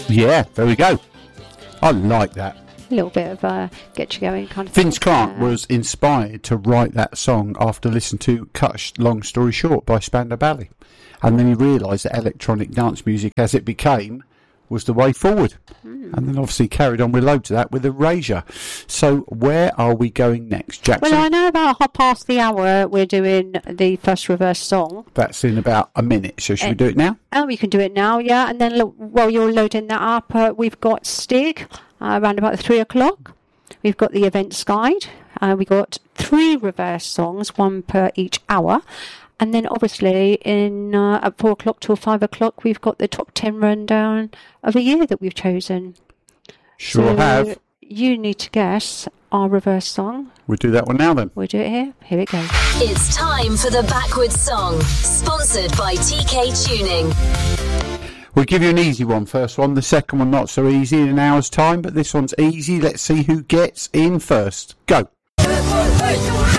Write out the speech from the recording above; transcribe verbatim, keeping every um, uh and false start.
Yeah, there we go. I like that. A little bit of a get you going kind of Vince thing. Clarke Uh, was inspired to write that song after listening to Cut Sh- Long Story Short by Spandau Ballet. And then he realised that electronic dance music, as it became, was the way forward. Mm. And then obviously carried on with loads of that with Erasure. So where are we going next, Jackson? Well, I know about half past the hour we're doing the first reverse song. That's in about a minute, so should Uh, we do it now? Oh, we can do it now, yeah. And then lo- while you're loading that up, uh, we've got Stig uh, around about three o'clock. We've got the events guide. Uh, we've got three reverse songs, one per each hour. And then obviously in uh, at four o'clock till five o'clock, we've got the top ten rundown of a year that we've chosen. Sure so have. You need to guess our reverse song. We'll do that one now then. We'll do it here. Here it goes. It's time for the Backwards Song, sponsored by T K Tuning. We'll give you an easy one, first one. The second one not so easy in an hour's time, but this one's easy. Let's see who gets in first. Go.